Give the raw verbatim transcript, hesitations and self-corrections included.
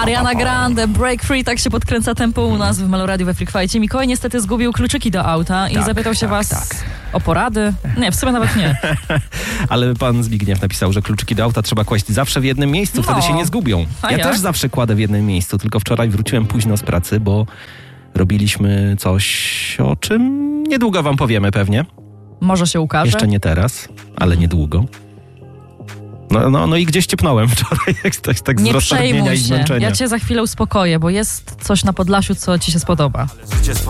Ariana Grande, Break Free, tak się podkręca tempo u nas w Meloradiu we Freakwajcie. Mikołaj niestety zgubił kluczyki do auta i tak, zapytał się tak, was tak. o porady. Nie, w sumie nawet nie. Ale pan Zbigniew napisał, że kluczyki do auta trzeba kłaść zawsze w jednym miejscu, wtedy No. się nie zgubią. A Ja jak? też zawsze kładę w jednym miejscu, tylko wczoraj wróciłem późno z pracy, bo robiliśmy coś, o czym niedługo wam powiemy pewnie. Może się ukaże. Jeszcze nie teraz, ale niedługo. No, no, no i gdzieś ciepnąłem wczoraj, jak tak, tak z Nie roztargnienia przejmuj i się. zmęczenia. Ja cię za chwilę uspokoję, bo jest coś na Podlasiu, co ci się spodoba.